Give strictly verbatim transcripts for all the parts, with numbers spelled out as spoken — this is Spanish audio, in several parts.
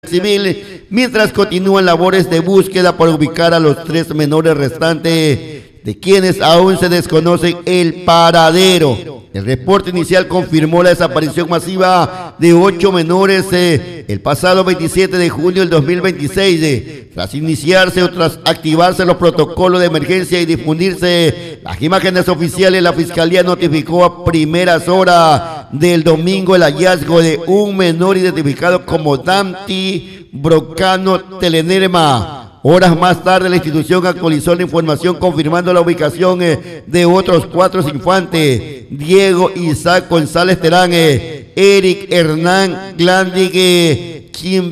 civil, mientras continúan labores de búsqueda para ubicar a los tres menores restantes, de quienes aún se desconoce el paradero. El reporte inicial confirmó la desaparición masiva de ocho menores eh, el pasado veintisiete de junio del dos mil veintiséis. Eh, tras iniciarse o tras activarse los protocolos de emergencia y difundirse las imágenes oficiales, la Fiscalía notificó a primeras horas del domingo el hallazgo de un menor identificado como Damti Brocano Telenerma. Horas más tarde, la institución actualizó la información confirmando la ubicación eh, de otros cuatro infantes: Diego Isaac González Terán, eh, Eric Hernán Glandigue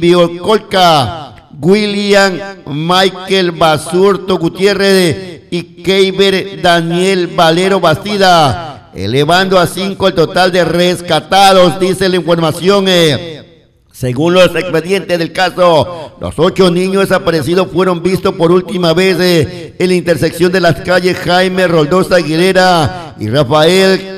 Chimbiocolca, William Michael Basurto Gutiérrez eh, y Keiber Daniel Valero Bastida, elevando a cinco el total de rescatados, dice la información. Eh. Según los expedientes del caso, los ocho niños desaparecidos fueron vistos por última vez eh, en la intersección de las calles Jaime Roldosa Aguilera y Rafael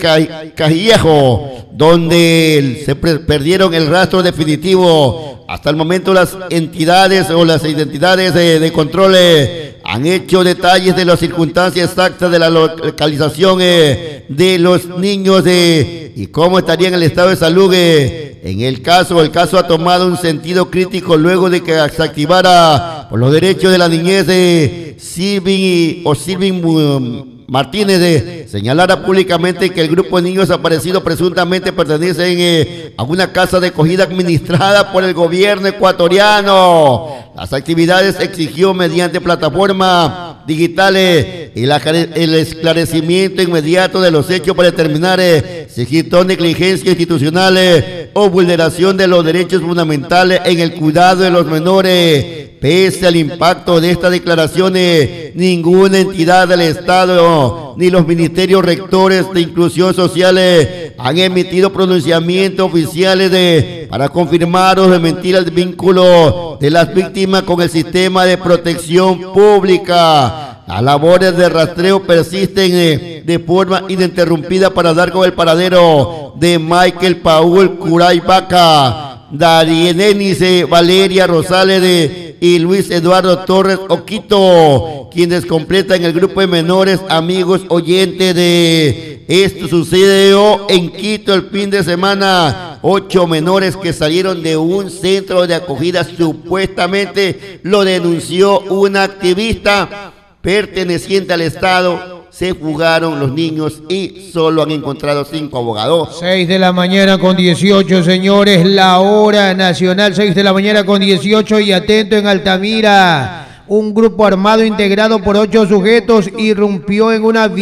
Cajillejo, donde se perdieron el rastro definitivo. Hasta el momento las entidades o las identidades eh, de control eh, han hecho detalles de las circunstancias exactas de la localización eh, de los niños eh, y cómo estarían en el estado de salud. Eh, En el caso, el caso ha tomado un sentido crítico luego de que se activara por los derechos de la niñez de Silvin o Silvin um, Martínez de señalara públicamente que el grupo de niños desaparecidos presuntamente pertenecen eh, a una casa de acogida administrada por el gobierno ecuatoriano. Las actividades exigió mediante plataformas digitales y la, el esclarecimiento inmediato de los hechos para determinar eh, si existió negligencia institucional eh, o vulneración de los derechos fundamentales en el cuidado de los menores. Pese al impacto de estas declaraciones, ninguna entidad del Estado ni los ministerios rectores de inclusión social eh, han emitido pronunciamientos oficiales de, para confirmar o desmentir el vínculo de las víctimas con el sistema de protección pública. Las labores de rastreo persisten eh, de forma ininterrumpida para dar con el paradero de Michael Paul Curay Vaca, Darienenis Valeria Rosales de y Luis Eduardo Torres Oquito, quienes completan el grupo de menores. Amigos oyentes, de esto sucedió en Quito el fin de semana. Ocho menores que salieron de un centro de acogida, supuestamente lo denunció una activista perteneciente al Estado. Se fugaron los niños y solo han encontrado cinco abogados. seis de la mañana con dieciocho, señores, la hora nacional, seis de la mañana con dieciocho, y atento en Altamira. Un grupo armado integrado por ocho sujetos irrumpió en una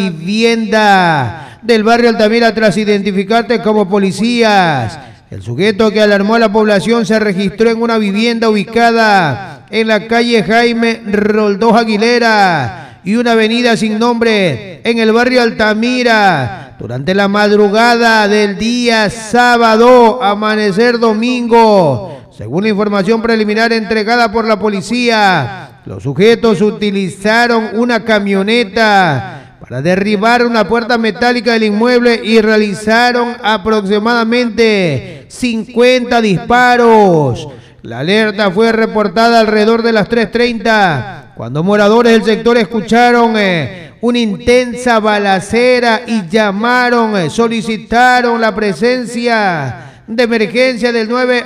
vivienda del barrio Altamira tras identificarse como policías. El sujeto que alarmó a la población se registró en una vivienda ubicada en la calle Jaime Roldós Aguilera y una avenida sin nombre en el barrio Altamira durante la madrugada del día sábado, amanecer domingo. Según la información preliminar entregada por la policía, los sujetos utilizaron una camioneta para derribar una puerta metálica del inmueble y realizaron aproximadamente cincuenta disparos. La alerta fue reportada alrededor de las tres treinta, cuando moradores del sector escucharon eh, una intensa balacera y llamaron, eh, solicitaron la presencia de emergencia del nueve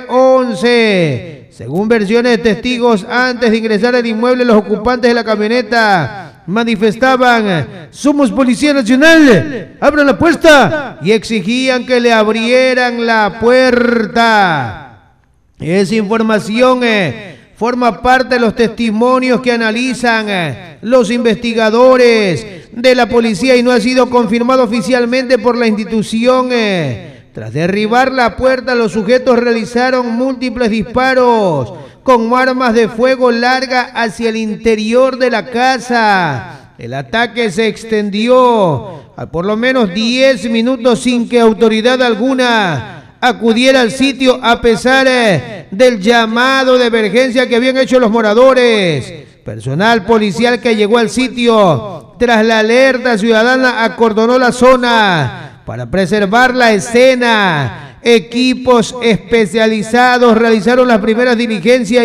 once. Según versiones de testigos, antes de ingresar al inmueble, los ocupantes de la camioneta manifestaban: "Somos Policía Nacional, abran la puerta", y exigían que le abrieran la puerta. Esa información eh, forma parte de los testimonios que analizan eh, los investigadores de la policía y no ha sido confirmado oficialmente por la institución. Eh. Tras derribar la puerta, los sujetos realizaron múltiples disparos con armas de fuego larga hacia el interior de la casa. El ataque se extendió a por lo menos diez minutos sin que autoridad alguna acudiera al sitio, a pesar eh, del llamado de emergencia que habían hecho los moradores. Personal policial que llegó al sitio tras la alerta ciudadana acordonó la zona para preservar la escena. Equipos especializados realizaron las primeras diligencias